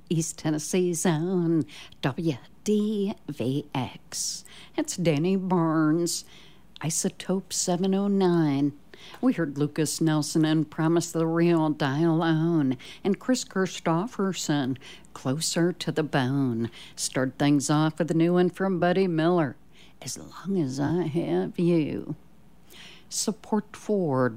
East Tennessee's own WDVX. It's Danny Barnes, Isotope 709. We heard Lucas Nelson and Promise the Real, Dial On, and Chris Christopherson, Closer to the Bone. Start things off with a new one from Buddy Miller, As Long as I Have You. Support for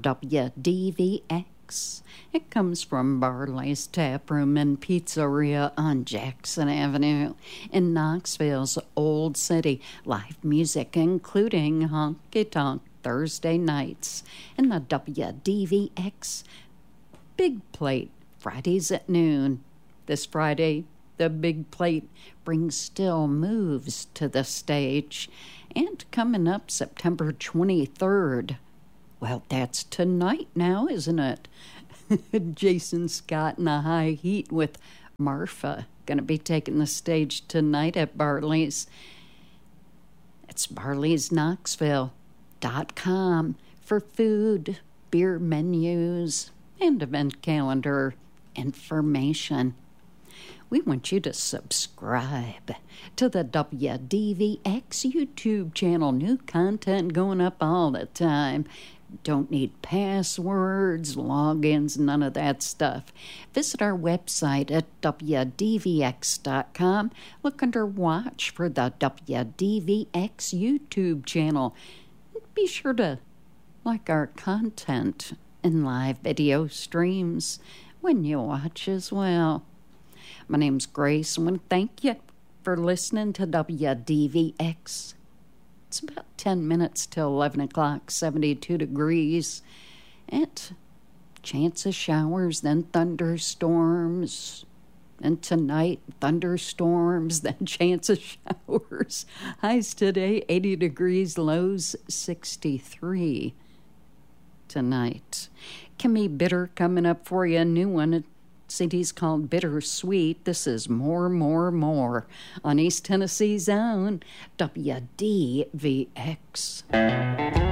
WDVX. It comes from Barley's Tap Room and Pizzeria on Jackson Avenue in Knoxville's Old City. Live music, including Honky Tonk Thursday nights, and the WDVX Big Plate Fridays at noon. This Friday, the Big Plate brings Still Moves to the stage. And coming up September 23rd, well, that's tonight now, isn't it? Jason Scott and the High Heat with Marfa going to be taking the stage tonight at Barley's. It's barleysknoxville.com for food, beer menus, and event calendar information. We want you to subscribe to the WDVX YouTube channel. New content going up all the time. Don't need passwords, logins, none of that stuff. Visit our website at WDVX.com. Look under Watch for the WDVX YouTube channel. Be sure to like our content and live video streams when you watch as well. My name's Grace, and I want to thank you for listening to WDVX. It's about 10 minutes till 11 o'clock, 72 degrees, and chance of showers, then thunderstorms, and tonight, thunderstorms, then chance of showers. Highs today, 80 degrees, lows 63 tonight. Kimmy Bitter coming up for you, a new one. CD's called Bittersweet. This is More, More, More on East Tennessee's own WDVX.